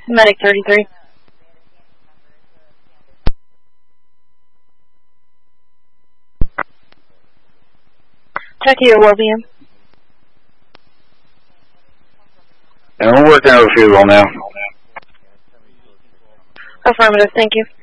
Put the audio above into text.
Medic 33. Check your Wolvium. And we're working over fuel now. Affirmative, thank you.